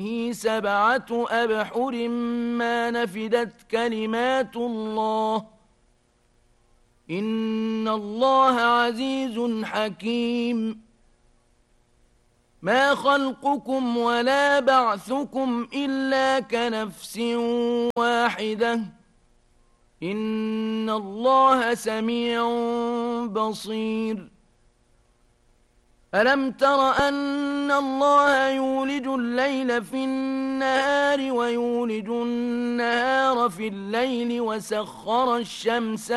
سبعة أبحر ما نفدت كلمات الله إن الله عزيز حكيم ما خلقكم ولا بعثكم إلا كنفس واحدة إن الله سميع بصير ألم تر أن الله يولج الليل في النهار ويولج النهار في الليل وسخر الشمس